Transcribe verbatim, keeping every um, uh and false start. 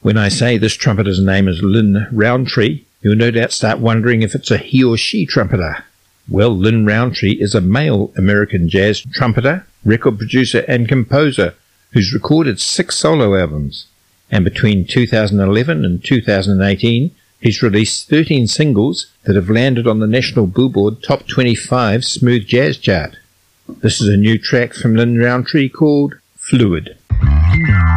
When I say this trumpeter's name is Lynn Rountree, you'll no doubt start wondering if it's a he or she trumpeter. Well, Lynn Rountree is a male American jazz trumpeter, record producer and composer who's recorded six solo albums. And between two thousand eleven and two thousand eighteen, he's released thirteen singles that have landed on the National Billboard Top twenty-five Smooth Jazz chart. This is a new track from Lynn Rountree called Fluid.